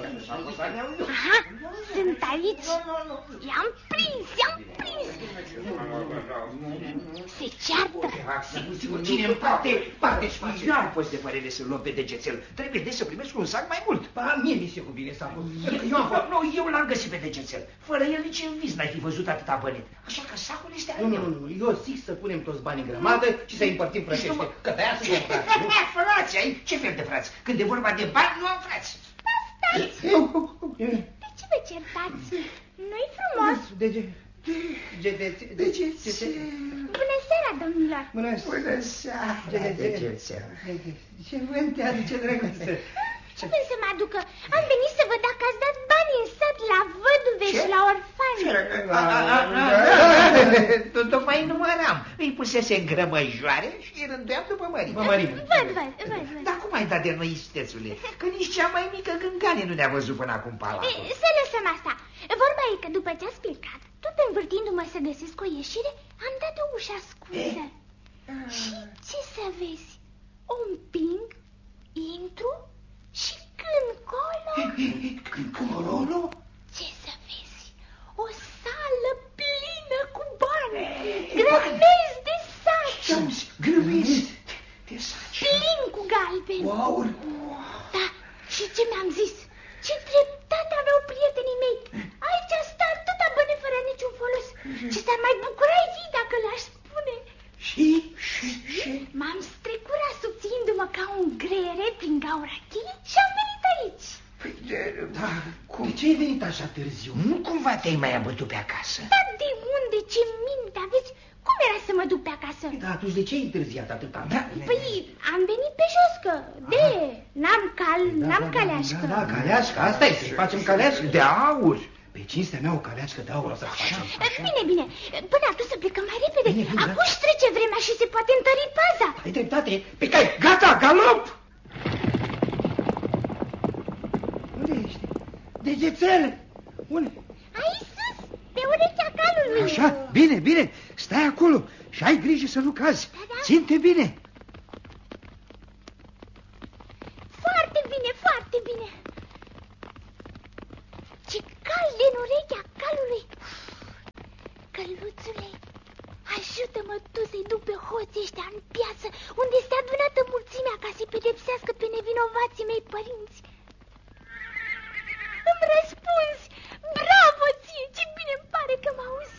Aha, sunt aici. I-am prins. Se ceartă. Ține în parte și nu poți de părere să-l luăm pe degețel. Trebuie să primesc un sac mai mult. Mie mi se cuvine sacul. Eu l-am găsit pe degețel. Fără el nici în vis n-ai fi văzut atâta bani. Așa că sacul este al meu. Nu, eu zic să punem toți banii în grămadă și să-i împărțim frățește. Că de-aia suntem frați, nu? Frați, ai? Ce fel de frați? Când e vorba de bani, nu am frați. Stați! De ce vă certați? Nu-i frumos? Degețel. Bună seara, domnilor! Bună seara, degețel. Ce vânt te aduce, drăguță? Ce vrei să mă aducă? Am venit să văd dacă ați dat bani în sat la văduve și la orfani. Tocmai număram. Îi pusese în grămăjoare și îi rânduiam după mărime. Văd. Dar cum ai dat de noi, istețule? Că nici cea mai mică gângane nu ne-a văzut până acum palatul. Să lăsăm asta. Vorba e că după ce ați plecat, tot învârtindu-mă să găsesc o ieșire, am dat o ușă ascunsă. Și ce să vezi? O împing, intru și când colo... Ce să vezi? O sală plină cu bani, grămezi de saci. Grămezi de saci. Plin cu galbeni. Wow. Da, și ce mi-am zis? Ce dreptate aveau prietenii mei. Aici stă atâta bani fără niciun folos. Ce s-ar mai bucura ei dacă le-aș spune. Și? M-am strecurat subțindu-mă ca un greiere prin gaura cheii și am venit aici. Da, cum? De ce ai venit așa târziu? Nu cumva te-ai mai abătut pe acasă? Dar de unde? Ce minte aveți? Cum era să mă duc pe acasă? Da, atunci de ce ai întârziat atâta? Păi, am venit pe jos, că n-am caleașcă. Da, caleașcă, asta e, să-i facem caleașcă. De aur. Pe cinstea mea o caleașcă de aur să facem. Bine, până atunci să plecăm mai repede. Bine, acum își trece vremea și se poate întări paza. Ai dreptate, Pe cai, gata, galop! Unde ești? Degețel! Unde? Aici sus, pe urechea calului. Așa, bine, stai acolo și ai grijă să nu cazi. Da. Ține-te bine. Foarte bine. Ce cald e în urechea calului. Căluțule, ajută-mă tu să-i duc pe hoții ăștia în piață, unde este adunată mulțimea ca să-i pedepsească pe nevinovații mei părinți. Îmi răspunzi! Bravo ție! Ce bine îmi pare că mă auzi!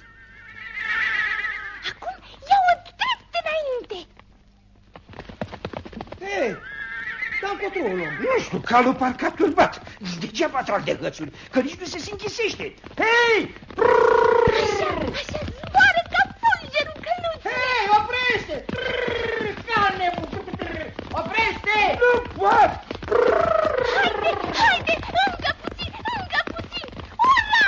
Acum ia-o drept înainte! Hei, dar încotro o luăm. Nu știu, calul parcă a turbat. Degeaba trag de hățuri, că nici nu se închisește. Hei! Așa, zboară ca fulgerul căluțului! Hei, oprește! Oprește! Nu pot! Haide, încă puțin! Ura!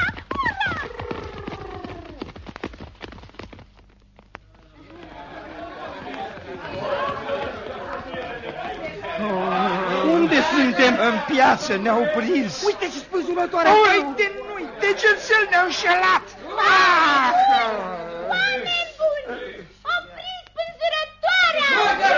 Unde suntem? În piață, ne-au prins. Uite și spânzurătoarea! Uite, nu-i, degețel ne-au înșelat. Oameni buni! Opriți spânzurătoarea!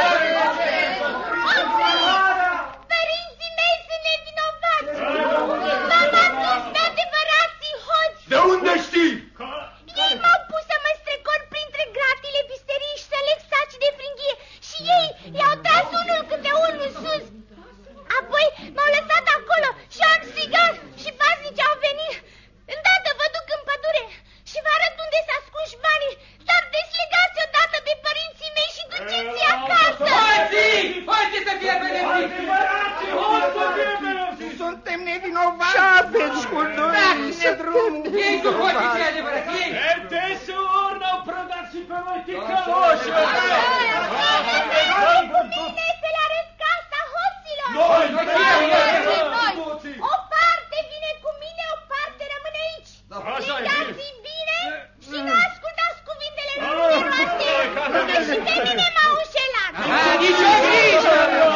Părinții mei sunt nevinovați! V-am adus pe adevărații hoți! De unde știi? Ei m-au pus să mă strecor printre gratile visteriei și să leg saci de fringhie și ei i-au tras unul câte unul sus. Apoi m-au lăsat acolo și am strigat și paznici au venit. Îndată vă duc în pădure și vă arăt unde s-a ascuns banii. Dar deslegați odată de părinții mei și duceți-i acasă. Hoții să fie pedepsiți! Suntem nevinovați. Ce aveți cu noi? Dați-ne drumul! Ei cu hoții cei adevărați! Ei! Desor n-au prădat și pe noi ticăloși! Hai cu mine să le arăt casa hoților. O parte vine cu mine, o parte rămâne aici. Plicați-i bine și nu ascultați cuvintele numeroase, că și pe mine m-au înșelat. Nici o grijă!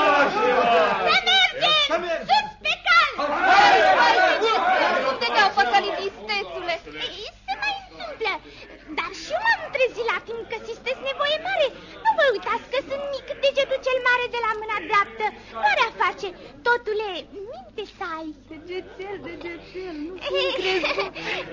Să mergem! Sus pe cal! Cum te dau păcălit, istețule? Se mai întâmplă. Dar și eu m-am trezit la timp că sunteți nevoie mare. Nu vă uitați că sunt mic, degetul cel mare de la mâna dreaptă. Fără a face. Totule, minte să ai. Degețel, nu-mi crezi.